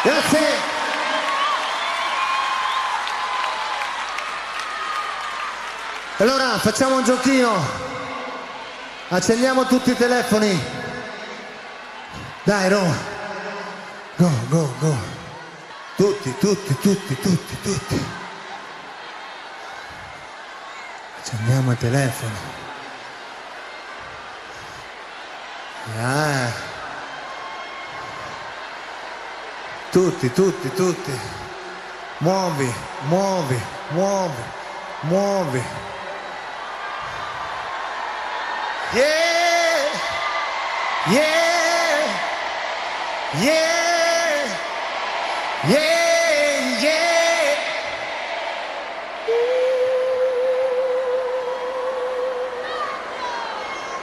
Grazie. Allora facciamo un giochino. Accendiamo tutti i telefoni. Dai, Roma. Go, go, go. Tutti. Accendiamo il telefono. Tutti. Muovi. Yeah.